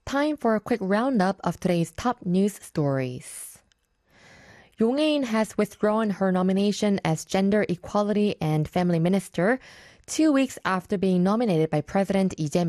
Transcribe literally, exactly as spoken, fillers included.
Time for a quick roundup of today's top news stories. Yong In has withdrawn her nomination as Gender Equality and Family Minister two weeks after being nominated by President Lee Jae-myung.